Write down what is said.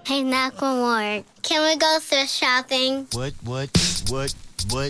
Hey, Macklemore, can we go thrift shopping? What, what, what, what,